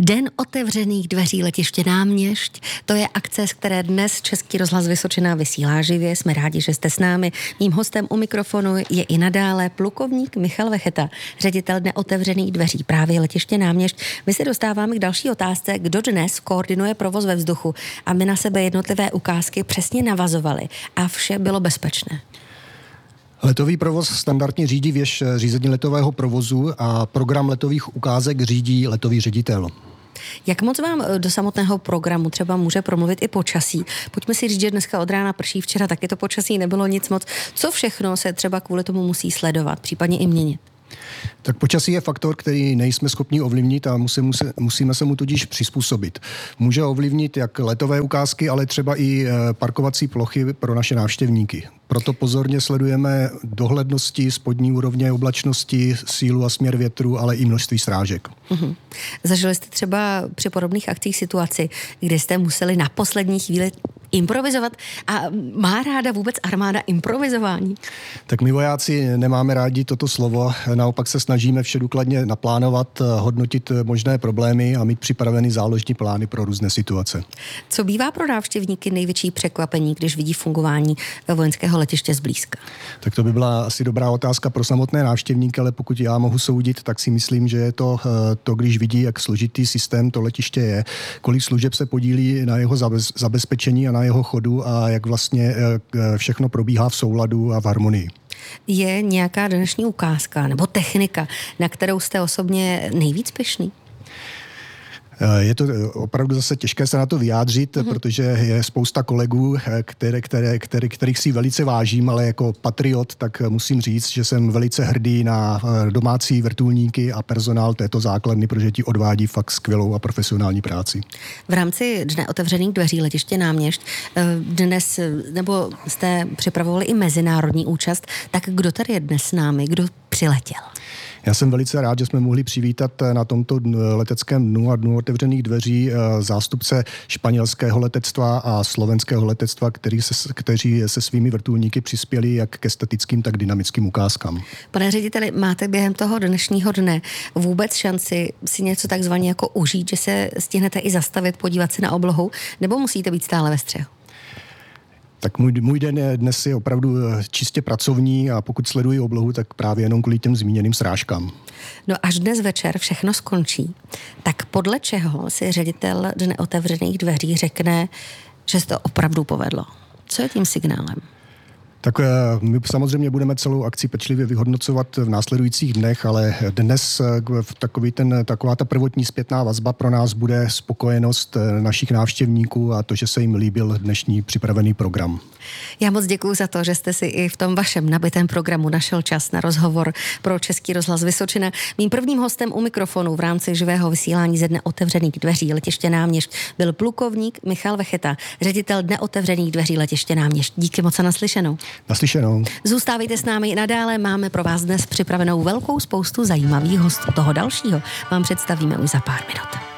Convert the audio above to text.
Den otevřených dveří letiště Náměšť, to je akce, z které dnes Český rozhlas Vysočina vysílá živě. Jsme rádi, že jste s námi. Mým hostem u mikrofonu je i nadále plukovník Michal Vecheta, ředitel Dne otevřených dveří právě letiště Náměšť. My se dostáváme k další otázce, kdo dnes koordinuje provoz ve vzduchu, aby na sebe jednotlivé ukázky přesně navazovali a vše bylo bezpečné. Letový provoz standardně řídí věž řízení letového provozu a program letových ukázek řídí letový ředitel. Jak moc vám do samotného programu třeba může promluvit i počasí? Pojďme si říct, že dneska od rána prší, včera taky to počasí nebylo nic moc. Co všechno se třeba kvůli tomu musí sledovat, případně i měnit? Tak počasí je faktor, který nejsme schopni ovlivnit a musíme se mu tudíž přizpůsobit. Může ovlivnit jak letové ukázky, ale třeba i parkovací plochy pro naše návštěvníky. Proto pozorně sledujeme dohlednosti, spodní úrovně oblačnosti, sílu a směr větru, ale i množství srážek. Uhum. Zažili jste třeba při podobných akcích situaci, kdy jste museli na poslední chvíli improvizovat? A má ráda vůbec armáda improvizování? Tak my vojáci nemáme rádi toto slovo, naopak se snažíme vše důkladně naplánovat, hodnotit možné problémy a mít připraveny záložní plány pro různé situace. Co bývá pro návštěvníky největší překvapení, když vidí fungování vojenského letiště zblízka? Tak to by byla asi dobrá otázka pro samotné návštěvníky, ale pokud já mohu soudit, tak si myslím, že je to, když vidí, jak složitý systém to letiště je, kolik služeb se podílí na jeho zabezpečení a na jeho chodu a jak vlastně všechno probíhá v souladu a v harmonii. Je nějaká dnešní ukázka nebo technika, na kterou jste osobně nejvíc pyšný? Je to opravdu zase těžké se na to vyjádřit, protože je spousta kolegů, kterých si velice vážím, ale jako patriot, tak musím říct, že jsem velice hrdý na domácí vrtulníky a personál této základny, protože ti odvádí fakt skvělou a profesionální práci. V rámci Dne otevřených dveří letiště Náměšť dnes, nebo jste připravovali i mezinárodní účast, tak kdo tady je dnes s námi, kdo přiletěl? Já jsem velice rád, že jsme mohli přivítat na tomto leteckém dnu a dnu otevřených dveří zástupce španělského letectva a slovenského letectva, kteří se svými vrtulníky přispěli jak ke statickým, tak dynamickým ukázkám. Pane řediteli, máte během toho dnešního dne vůbec šanci si něco takzvaně jako užít, že se stihnete i zastavit, podívat se na oblohu, nebo musíte být stále ve střehu? Tak můj den dnes je opravdu čistě pracovní a pokud sleduji oblohu, tak právě jenom kvůli těm zmíněným srážkám. No až dnes večer všechno skončí, tak podle čeho si ředitel Dne otevřených dveří řekne, že se to opravdu povedlo? Co je tím signálem? Tak my samozřejmě budeme celou akci pečlivě vyhodnocovat v následujících dnech, ale dnes taková ta prvotní zpětná vazba pro nás bude spokojenost našich návštěvníků a to, že se jim líbil dnešní připravený program. Já moc děkuju za to, že jste si i v tom vašem nabitém programu našel čas na rozhovor pro Český rozhlas Vysočina. Mým prvním hostem u mikrofonu v rámci živého vysílání ze Dne otevřených dveří letiště Náměšť byl plukovník Michal Vecheta, ředitel Dne otevřených dveří letiště Náměšť. Díky moc a naslyšenou. Naslyšenou. Zůstávejte s námi i nadále, máme pro vás dnes připravenou velkou spoustu zajímavých hostů. Toho dalšího vám představíme už za pár minut.